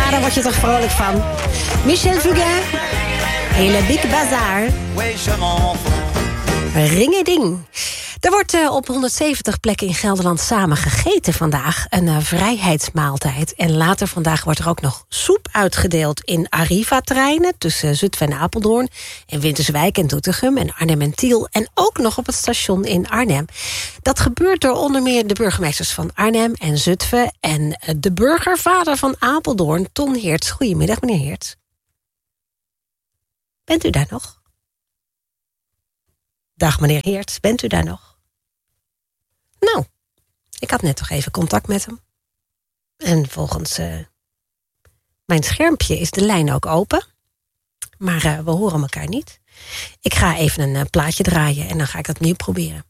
Ja, daar word je toch vrolijk van. Michel Fugain. Hele Big Bazaar. Ringeding. Er wordt op 170 plekken in Gelderland samen gegeten vandaag. Een vrijheidsmaaltijd. En later vandaag wordt er ook nog soep uitgedeeld in Arriva-treinen tussen Zutphen en Apeldoorn, in Winterswijk en Doetinchem en Arnhem en Tiel. En ook nog op het station in Arnhem. Dat gebeurt door onder meer de burgemeesters van Arnhem en Zutphen en de burgervader van Apeldoorn, Ton Heerts. Goedemiddag, meneer Heerts. Bent u daar nog? Dag, meneer Heerts, bent u daar nog? Nou, ik had net toch even contact met hem. En volgens mijn schermpje is de lijn ook open. Maar we horen elkaar niet. Ik ga even een plaatje draaien en dan ga ik dat opnieuw proberen.